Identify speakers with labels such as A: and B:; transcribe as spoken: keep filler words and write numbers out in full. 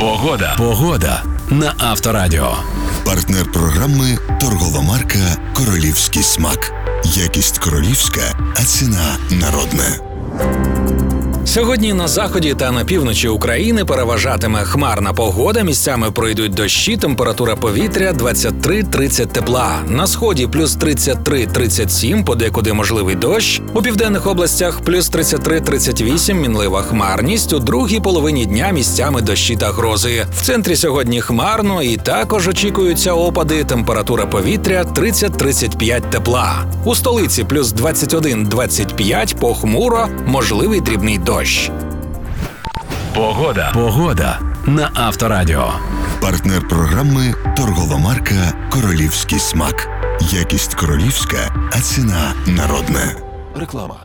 A: Погода. Погода на Авторадіо.
B: Партнер програми торгова марка «Королівський смак». Якість королівська, а ціна народна.
C: Сьогодні на заході та на півночі України переважатиме хмарна погода, місцями пройдуть дощі, температура повітря двадцять три тридцять тепла. На сході плюс тридцять три тридцять сім, подекуди можливий дощ. У південних областях плюс тридцять три тридцять вісім, мінлива хмарність. У другій половині дня місцями дощі та грози. В центрі сьогодні хмарно і також очікуються опади, температура повітря тридцять тридцять п'ять тепла. У столиці плюс двадцять один двадцять п'ять, похмуро, можливий дрібний дощ.
A: Погода. Погода на Авторадіо.
B: Партнер програми торгова марка «Королівський смак». Якість королівська, а ціна народна.
D: Реклама.